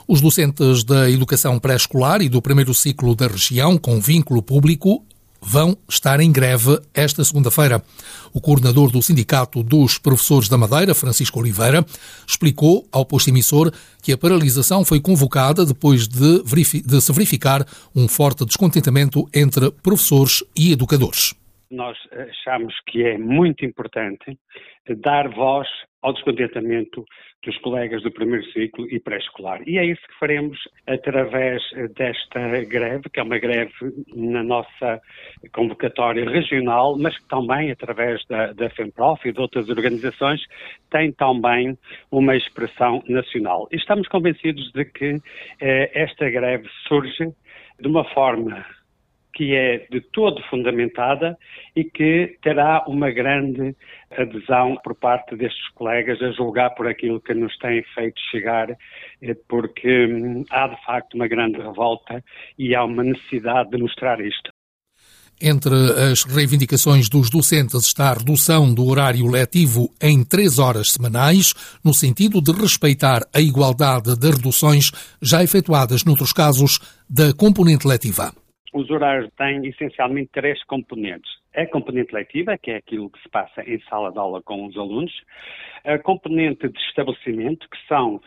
Os docentes da educação pré-escolar e do primeiro ciclo da região, com vínculo público, vão estar em greve esta segunda-feira. O coordenador do Sindicato dos Professores da Madeira, Francisco Oliveira, explicou ao posto emissor que a paralisação foi convocada depois de se verificar um forte descontentamento entre professores e educadores. Nós achamos que é muito importante dar voz ao descontentamento dos colegas do primeiro ciclo e pré-escolar. E é isso que faremos através desta greve, que é uma greve na nossa convocatória regional, mas que também, através da FEMPROF e de outras organizações, tem também uma expressão nacional. E estamos convencidos de que esta greve surge de uma forma que é de todo fundamentada e que terá uma grande adesão por parte destes colegas a julgar por aquilo que nos têm feito chegar, porque há de facto uma grande revolta e há uma necessidade de mostrar isto. Entre as reivindicações dos docentes está a redução do horário letivo em 3 horas semanais, no sentido de respeitar a igualdade das reduções já efetuadas noutros casos da componente letiva. Os horários têm essencialmente 3 componentes. A componente letiva, que é aquilo que se passa em sala de aula com os alunos. A componente de estabelecimento, que são,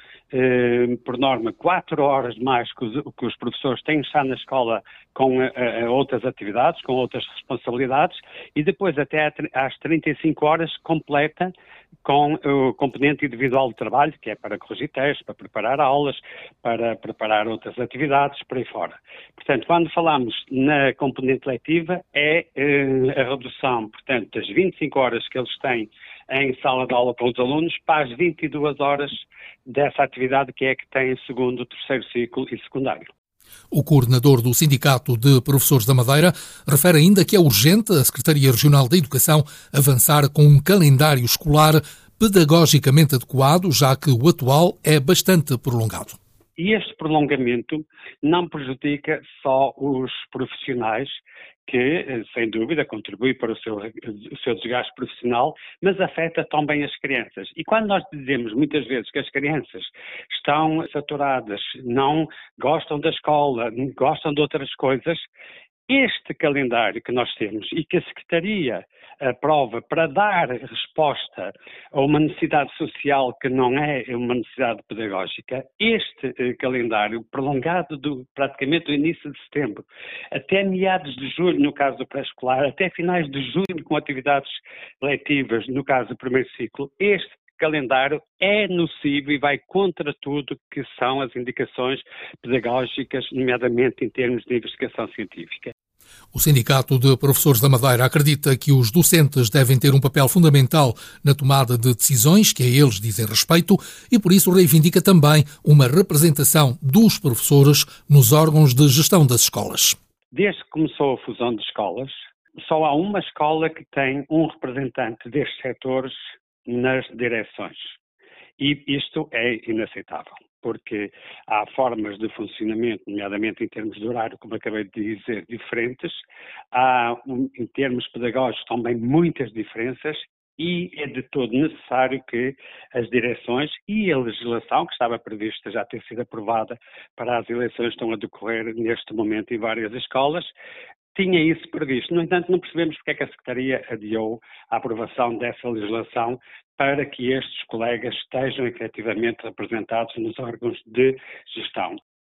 por norma, 4 horas mais que os professores têm de estar na escola com outras atividades, com outras responsabilidades. E depois, até às 35 horas, completa com o componente individual de trabalho, que é para corrigir testes, para preparar aulas, para preparar outras atividades, por aí fora. Portanto, quando falamos na componente letiva, é a redução, portanto, das 25 horas que eles têm em sala de aula com os alunos para as 22 horas dessa atividade que é que têm segundo, terceiro ciclo e secundário. O coordenador do Sindicato de Professores da Madeira refere ainda que é urgente a Secretaria Regional da Educação avançar com um calendário escolar pedagogicamente adequado, já que o atual é bastante prolongado. E este prolongamento não prejudica só os profissionais, que, sem dúvida, contribui para o seu desgaste profissional, mas afeta também as crianças. E quando nós dizemos muitas vezes que as crianças estão saturadas, não gostam da escola, gostam de outras coisas, este calendário que nós temos e que a Secretaria aprova para dar resposta a uma necessidade social que não é uma necessidade pedagógica, este calendário prolongado praticamente do início de setembro até meados de julho, no caso do pré-escolar, até finais de junho com atividades letivas, no caso do primeiro ciclo, este calendário é nocivo e vai contra tudo que são as indicações pedagógicas, nomeadamente em termos de investigação científica. O Sindicato de Professores da Madeira acredita que os docentes devem ter um papel fundamental na tomada de decisões que a eles dizem respeito e, por isso, reivindica também uma representação dos professores nos órgãos de gestão das escolas. Desde que começou a fusão de escolas, só há uma escola que tem um representante destes setores nas direções. E isto é inaceitável, porque há formas de funcionamento, nomeadamente em termos de horário, como acabei de dizer, diferentes. Há, em termos pedagógicos, também muitas diferenças e é de todo necessário que as direções e a legislação, que estava prevista já ter sido aprovada para as eleições que estão a decorrer neste momento em várias escolas, tinha isso previsto. No entanto, não percebemos porque é que a Secretaria adiou a aprovação dessa legislação para que estes colegas estejam efetivamente representados nos órgãos de gestão.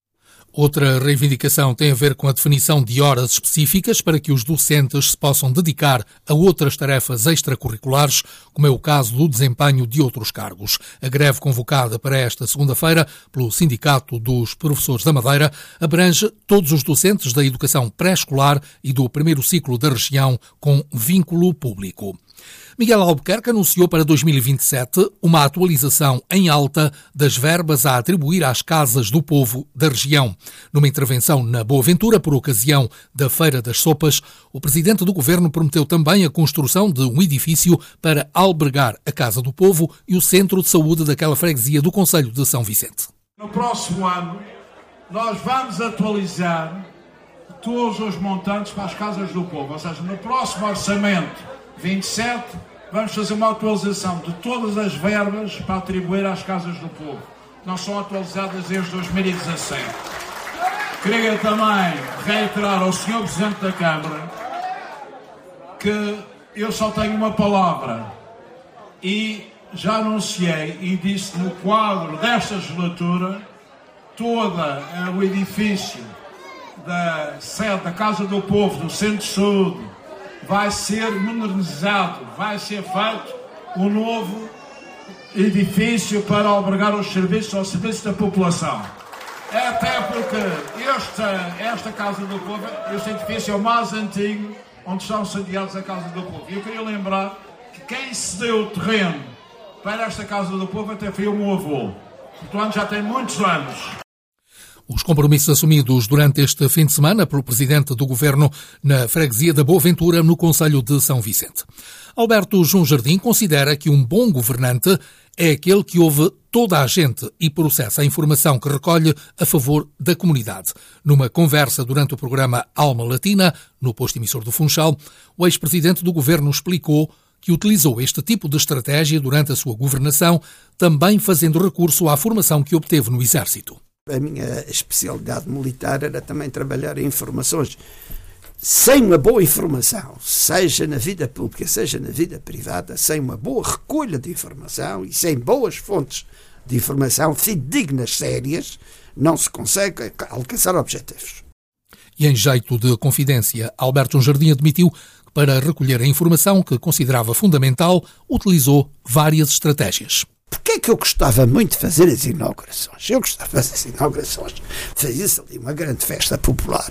Outra reivindicação tem a ver com a definição de horas específicas para que os docentes se possam dedicar a outras tarefas extracurriculares, como é o caso do desempenho de outros cargos. A greve convocada para esta segunda-feira pelo Sindicato dos Professores da Madeira abrange todos os docentes da educação pré-escolar e do primeiro ciclo da região com vínculo público. Miguel Albuquerque anunciou para 2027 uma atualização em alta das verbas a atribuir às casas do povo da região. Numa intervenção na Boa Ventura, por ocasião da Feira das Sopas, o presidente do governo prometeu também a construção de um edifício para albergar a Casa do Povo e o centro de saúde daquela freguesia do concelho de São Vicente. No próximo ano, nós vamos atualizar todos os montantes para as Casas do Povo, ou seja, no próximo orçamento 27, vamos fazer uma atualização de todas as verbas para atribuir às Casas do Povo. não são atualizadas desde 2017. Queria também reiterar ao Sr. Presidente da Câmara que eu só tenho uma palavra e já anunciei e disse no quadro desta legislatura todo o edifício da sede da Casa do Povo, do Centro de Saúde, vai ser modernizado, vai ser feito um novo edifício para albergar os serviços ao serviço da população. Até porque esta Casa do Povo, este edifício é o mais antigo onde estão sediados a Casa do Povo. E eu queria lembrar que quem cedeu o terreno para esta Casa do Povo até foi o meu avô. Portanto, já tem muitos anos. Os compromissos assumidos durante este fim de semana pelo Presidente do Governo na freguesia da Boa Ventura, no concelho de São Vicente. Alberto João Jardim considera que um bom governante é aquele que ouve toda a gente e processa a informação que recolhe a favor da comunidade. Numa conversa durante o programa Alma Latina, no posto emissor do Funchal, o ex-presidente do Governo explicou que utilizou este tipo de estratégia durante a sua governação, também fazendo recurso à formação que obteve no Exército. A minha especialidade militar era também trabalhar em informações. Sem uma boa informação, seja na vida pública, seja na vida privada, sem uma boa recolha de informação e sem boas fontes de informação fidedignas, sérias, não se consegue alcançar objetivos. E em jeito de confidência, Alberto Jardim admitiu que para recolher a informação que considerava fundamental, utilizou várias estratégias. Porquê é que eu gostava muito de fazer as inaugurações? Eu gostava de fazer as inaugurações. Fazia-se ali uma grande festa popular.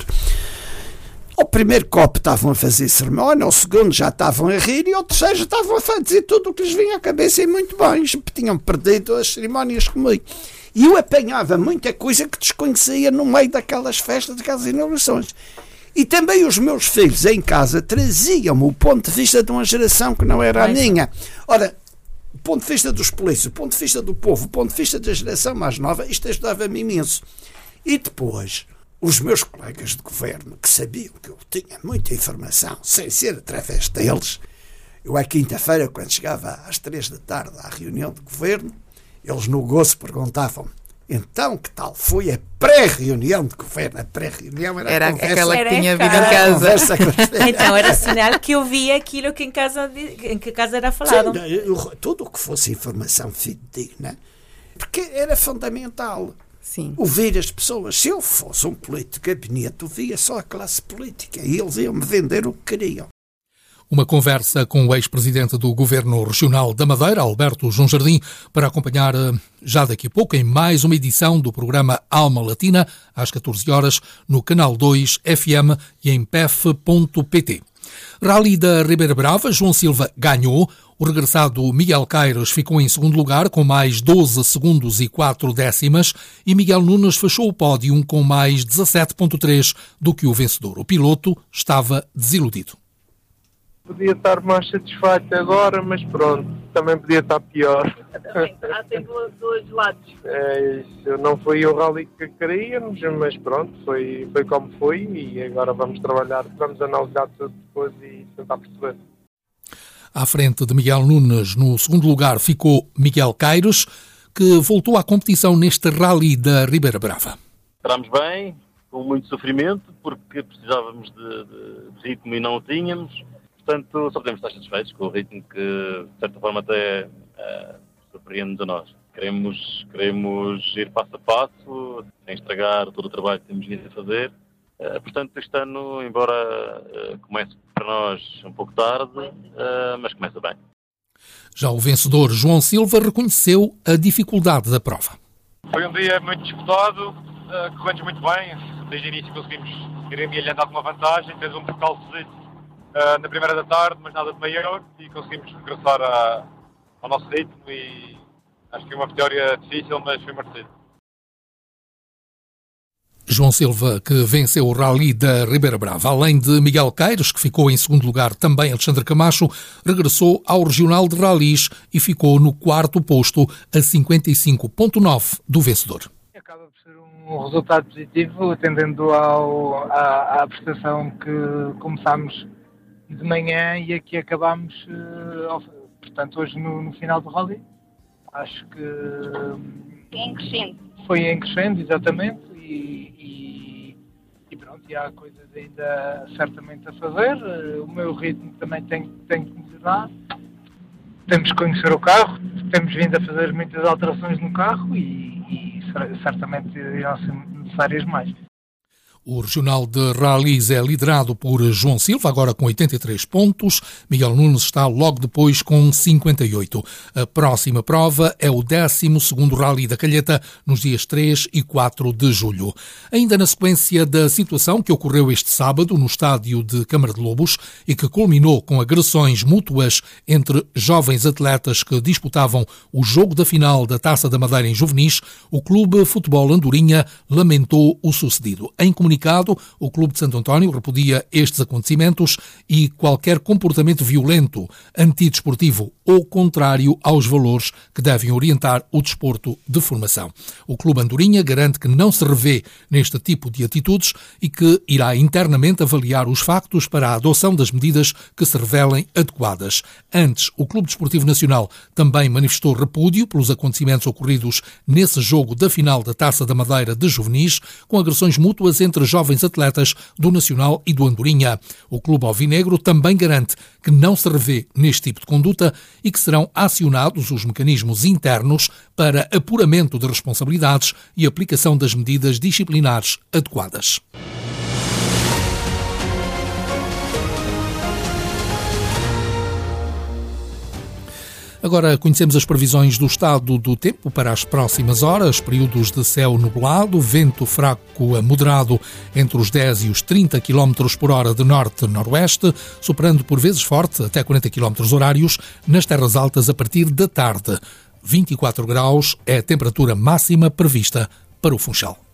Ao primeiro copo estavam a fazer cerimónia, ao segundo já estavam a rir e ao terceiro já estavam a dizer tudo o que lhes vinha à cabeça e muito bem. Tinham perdido as cerimónias comigo. E eu apanhava muita coisa que desconhecia no meio daquelas festas, daquelas inaugurações. E também os meus filhos em casa traziam-me o ponto de vista de uma geração que não era a minha. Ora, o ponto de vista dos polícias, o ponto de vista do povo, o ponto de vista da geração mais nova, isto ajudava-me imenso. E depois, os meus colegas de governo, que sabiam que eu tinha muita informação, sem ser através deles, eu à quinta-feira, quando chegava às 3 da tarde à reunião de governo, eles no gozo perguntavam-me: então, que tal foi a pré-reunião de governo? A pré-reunião era a conversa, aquela que tinha vindo em casa. Então era sinal que eu via aquilo que em casa era falado. Sim, tudo o que fosse informação fidedigna, porque era fundamental. Sim. Ouvir as pessoas. Se eu fosse um político de gabinete, ouvia só a classe política e eles iam-me vender o que queriam. Uma conversa com o ex-presidente do Governo Regional da Madeira, Alberto João Jardim, para acompanhar já daqui a pouco em mais uma edição do programa Alma Latina, às 14 horas, no Canal 2 FM e em pef.pt. Rally da Ribeira Brava, João Silva ganhou. O regressado Miguel Caires ficou em segundo lugar com mais 12 segundos e 4 décimas e Miguel Nunes fechou o pódio com mais 17,3 do que o vencedor. O piloto estava desiludido. Podia estar mais satisfeito agora, mas pronto, também podia estar pior. Há sempre dois lados. Isso não foi o rally que queríamos, mas pronto, foi como foi e agora vamos trabalhar, vamos analisar tudo depois e tentar perceber. À frente de Miguel Nunes, no segundo lugar, ficou Miguel Caires, que voltou à competição neste rally da Ribeira Brava. Entramos bem, com muito sofrimento, porque precisávamos de ritmo e não o tínhamos. Portanto, só podemos estar satisfeitos com o ritmo que, de certa forma, até surpreende-nos a nós. Queremos ir passo a passo, sem estragar todo o trabalho que temos vindo a fazer. Portanto, este ano, embora comece para nós um pouco tarde, mas começa bem. Já o vencedor João Silva reconheceu a dificuldade da prova. Foi um dia muito disputado, corremos muito bem. Desde o início conseguimos ir amealhando alguma vantagem, temos um percalço na primeira da tarde, mas nada de maior, e conseguimos regressar ao nosso ritmo e acho que foi uma vitória difícil, mas foi merecido. João Silva, que venceu o rally da Ribeira Brava. Além de Miguel Caires, que ficou em segundo lugar, também Alexandre Camacho, regressou ao Regional de Rallys e ficou no quarto posto, a 55,9 do vencedor. Acaba por ser um resultado positivo, atendendo à prestação que começámos de manhã e aqui acabámos, portanto, hoje no final do rally. Acho que em crescendo. Foi em crescendo, exatamente, e pronto, e há coisas ainda certamente a fazer. O meu ritmo também tem que melhorar. Temos que conhecer o carro, temos vindo a fazer muitas alterações no carro e certamente irão ser necessárias mais. O Regional de Rallys é liderado por João Silva, agora com 83 pontos. Miguel Nunes está logo depois com 58. A próxima prova é o 12º Rally da Calheta, nos dias 3 e 4 de julho. Ainda na sequência da situação que ocorreu este sábado no estádio de Câmara de Lobos e que culminou com agressões mútuas entre jovens atletas que disputavam o jogo da final da Taça da Madeira em juvenis, o Clube Futebol Andorinha lamentou o sucedido. Em comunicado, o Clube de Santo António repudia estes acontecimentos e qualquer comportamento violento, antidesportivo ou contrário aos valores que devem orientar o desporto de formação. O Clube Andorinha garante que não se revê neste tipo de atitudes e que irá internamente avaliar os factos para a adoção das medidas que se revelem adequadas. Antes, o Clube Desportivo Nacional também manifestou repúdio pelos acontecimentos ocorridos nesse jogo da final da Taça da Madeira de juvenis, com agressões mútuas entre jovens atletas do Nacional e do Andorinha. O Clube Alvinegro também garante que não se revê neste tipo de conduta e que serão acionados os mecanismos internos para apuramento de responsabilidades e aplicação das medidas disciplinares adequadas. Agora conhecemos as previsões do estado do tempo para as próximas horas. Períodos de céu nublado, vento fraco a moderado entre os 10 e os 30 km por hora de norte-noroeste, soprando por vezes forte até 40 km horários nas terras altas a partir da tarde. 24 graus é a temperatura máxima prevista para o Funchal.